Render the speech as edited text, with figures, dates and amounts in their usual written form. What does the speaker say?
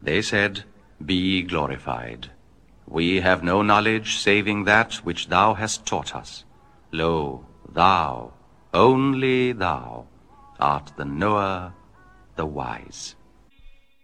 They said, Be glorified. We have no knowledge saving that which thou hast taught us. Lo, thou, only thou, art the knower, the wise.